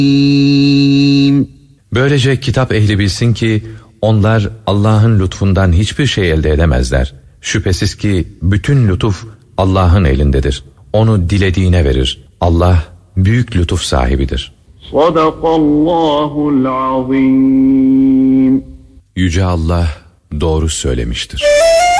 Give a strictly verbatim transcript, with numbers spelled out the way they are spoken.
Böylece kitap ehli bilsin ki onlar Allah'ın lütfundan hiçbir şey elde edemezler. Şüphesiz ki bütün lütuf Allah'ın elindedir. Onu dilediğine verir. Allah büyük lütuf sahibidir. Sadakallahul azim. Yüce Allah doğru söylemiştir.